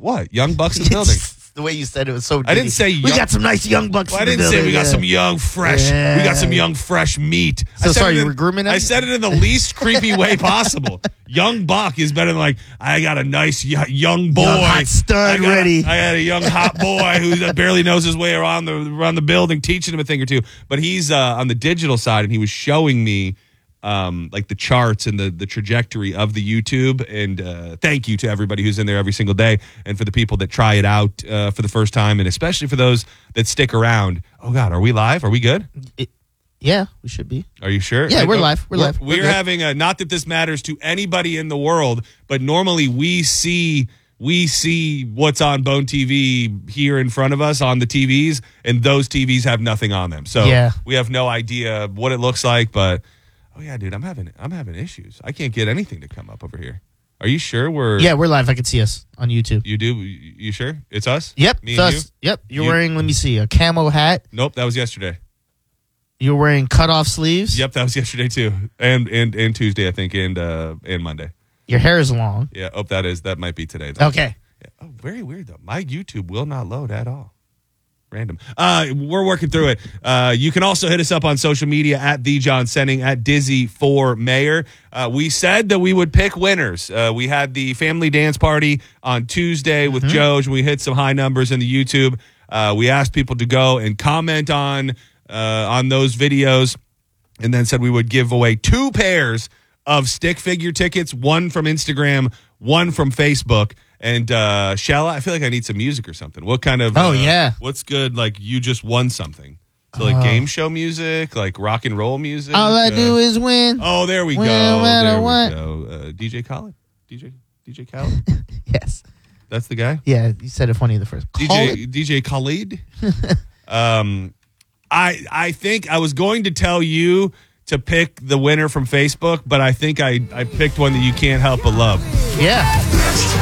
What? Young bucks in the building. The way you said it was so I didn't say we got some nice young bucks Well, in the I didn't building. say we got some young, fresh. Yeah. We got some young, fresh meat. So sorry, you were grooming them? I said it in the least creepy way possible. Young buck is better than like, I got a nice young boy. Young hot stud ready. I had a young hot boy who barely knows his way around the building, teaching him a thing or two. But he's on the digital side, and he was showing me like the charts and the trajectory of the YouTube. And thank you to everybody who's in there every single day, and for the people that try it out for the first time, and especially for those that stick around. Oh God, are we live? Are we good? Yeah, we should be. Are you sure? Yeah, we're live. We're live. We're having not that this matters to anybody in the world, but normally we see what's on Bone TV here in front of us on the TVs, and those TVs have nothing on them. So we have no idea what it looks like, but oh yeah, dude, I'm having issues. I can't get anything to come up over here. Are you sure we're live. I can see us on YouTube. You do? You sure? It's us? Yep. Me it's and us. Yep. You're wearing, let me see, a camo hat. Nope, that was yesterday. You're wearing cutoff sleeves. Yep, that was yesterday too. And Tuesday, I think, and Monday. Your hair is long. Yeah, that might be today though. Okay. Yeah. Oh, very weird though. My YouTube will not load at all. Random. We're working through it. You can also hit us up on social media at The John Senning, at Dizzy for Mayor. We said that we would pick winners. We had the family dance party on Tuesday with Joe. We hit some high numbers in the YouTube. We asked people to go and comment on those videos, and then said we would give away 2 pairs of stick figure tickets, one from Instagram, one from Facebook. And Shalla, I feel like I need some music or something. What kind of what's good? Like, you just won something. So like game show music, like rock and roll music. All I do is win. Oh, there we go. No matter what. DJ Khaled? DJ Khaled? Yes. That's the guy? Yeah, you said it funny the first. DJ Khaled? I think I was going to tell you to pick the winner from Facebook, but I think I picked one that you can't help but love. Yeah.